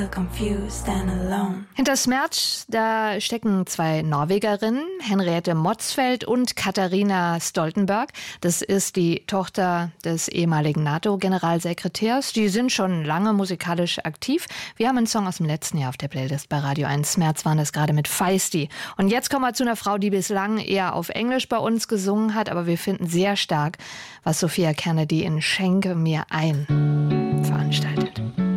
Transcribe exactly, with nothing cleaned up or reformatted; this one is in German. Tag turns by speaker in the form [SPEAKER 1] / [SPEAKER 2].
[SPEAKER 1] Hinter Smerch, da stecken zwei Norwegerinnen, Henriette Motzfeldt und Katharina Stoltenberg. Das ist die Tochter des ehemaligen NATO-Generalsekretärs. Die sind schon lange musikalisch aktiv. Wir haben einen Song aus dem letzten Jahr auf der Playlist bei Radio eins. März waren das gerade mit Feisty. Und jetzt kommen wir zu einer Frau, die bislang eher auf Englisch bei uns gesungen hat, aber wir finden sehr stark, was Sophia Kennedy in Schenke mir ein veranstaltet.